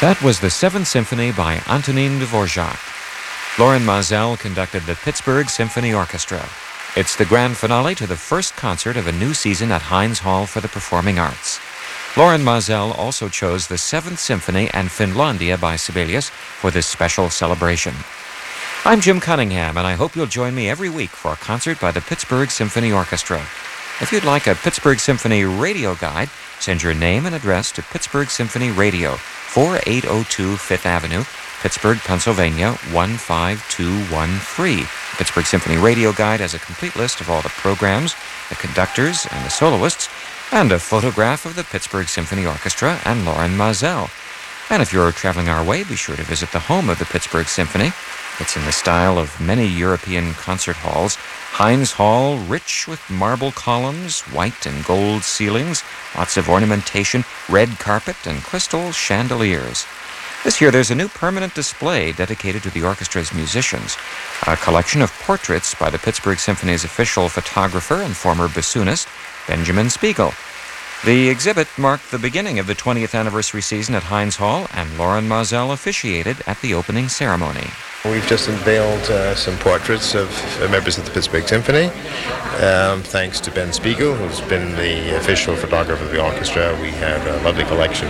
That was the Seventh Symphony by Antonin Dvorak. Loren Maazel conducted the Pittsburgh Symphony Orchestra. It's the grand finale to the first concert of a new season at Heinz Hall for the Performing Arts. Loren Maazel also chose the Seventh Symphony and Finlandia by Sibelius for this special celebration. I'm Jim Cunningham, and I hope you'll join me every week for a concert by the Pittsburgh Symphony Orchestra. If you'd like a Pittsburgh Symphony radio guide, send your name and address to Pittsburgh Symphony Radio, 4802 Fifth Avenue, Pittsburgh, Pennsylvania, 15213. Pittsburgh Symphony Radio Guide has a complete list of all the programs, the conductors, and the soloists, and a photograph of the Pittsburgh Symphony Orchestra and Loren Maazel. And if you're traveling our way, be sure to visit the home of the Pittsburgh Symphony. It's in the style of many European concert halls. Heinz Hall, rich with marble columns, white and gold ceilings, lots of ornamentation, red carpet, and crystal chandeliers. This year there's a new permanent display dedicated to the orchestra's musicians, a collection of portraits by the Pittsburgh Symphony's official photographer and former bassoonist, Benjamin Spiegel. The exhibit marked the beginning of the 20th anniversary season at Heinz Hall, and Loren Maazel officiated at the opening ceremony. We've just unveiled some portraits of members of the Pittsburgh Symphony. Thanks to Ben Spiegel, who's been the official photographer of the orchestra. We have a lovely collection.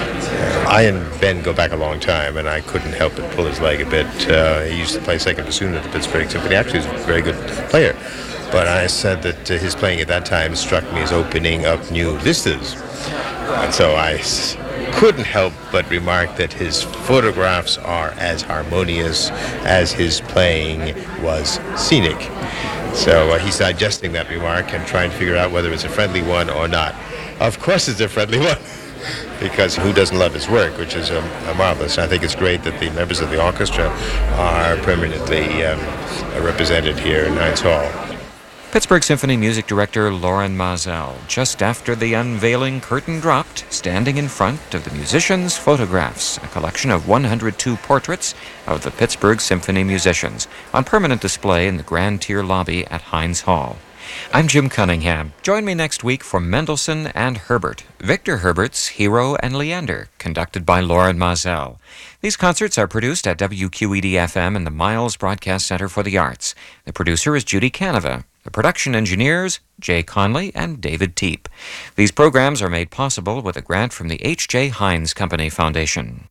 I and Ben go back a long time, and I couldn't help but pull his leg a bit. He used to play second bassoon at the Pittsburgh Symphony. Actually, he was a very good player. But I said that his playing at that time struck me as opening up new vistas. And so I couldn't help but remark that his photographs are as harmonious as his playing was scenic. So he's digesting that remark and trying to figure out whether it's a friendly one or not. Of course it's a friendly one, because who doesn't love his work, which is marvelous. I think it's great that the members of the orchestra are permanently represented here in Heinz Hall. Pittsburgh Symphony Music Director Loren Maazel, just after the unveiling curtain dropped, standing in front of the musicians' photographs, a collection of 102 portraits of the Pittsburgh Symphony musicians, on permanent display in the Grand Tier lobby at Heinz Hall. I'm Jim Cunningham. Join me next week for Mendelssohn and Herbert, Victor Herbert's Hero and Leander, conducted by Loren Maazel. These concerts are produced at WQED-FM and the Miles Broadcast Center for the Arts. The producer is Judy Canova. The production engineers, Jay Conley and David Teep. These programs are made possible with a grant from the H.J. Heinz Company Foundation.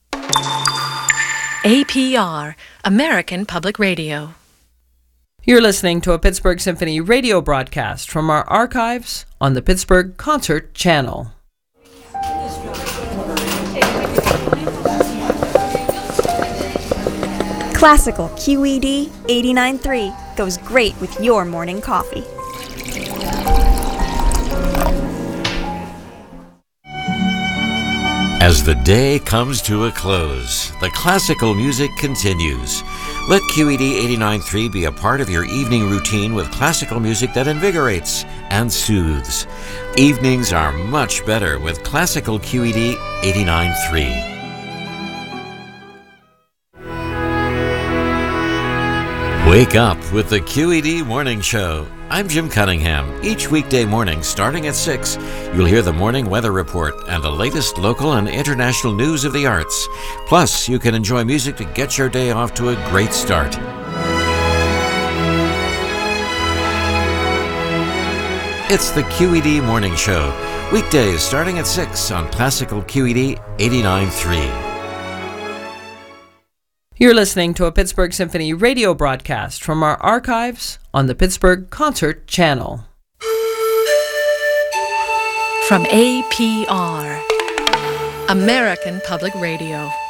APR, American Public Radio. You're listening to a Pittsburgh Symphony radio broadcast from our archives on the Pittsburgh Concert Channel. Classical QED 89.3 goes great with your morning coffee. As the day comes to a close, the classical music continues. Let QED 89.3 be a part of your evening routine with classical music that invigorates and soothes. Evenings are much better with classical QED 89.3. Wake up with the QED Morning Show. I'm Jim Cunningham. Each weekday morning, starting at 6, you'll hear the morning weather report and the latest local and international news of the arts. Plus, you can enjoy music to get your day off to a great start. It's the QED Morning Show. Weekdays starting at 6 on Classical QED 89.3. You're listening to a Pittsburgh Symphony radio broadcast from our archives on the Pittsburgh Concert Channel. From APR, American Public Radio.